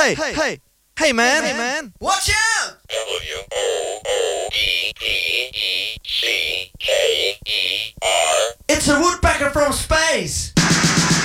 Hey, man. Watch out! WOOEECKER. It's a woodpecker from space!